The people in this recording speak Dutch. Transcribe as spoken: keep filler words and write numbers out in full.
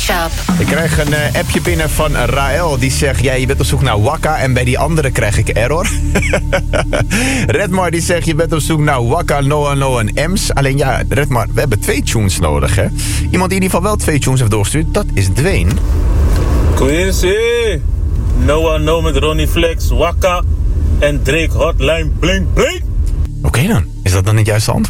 Shop. Ik krijg een uh, appje binnen van Raël. Die zegt, ja, je bent op zoek naar Wakka. En bij die andere krijg ik error. Redmar die zegt, je bent op zoek naar Wakka, Noah, Noah en Ems. Alleen ja, Redmar, we hebben twee tunes nodig, hè. Iemand die in ieder geval wel twee tunes heeft doorgestuurd, dat is Dwayne. Quincy, Noah, Noah met Ronnie Flex, Wakka en Drake Hotline Bling Bling. Oké okay dan, is dat dan niet juist de antwoord?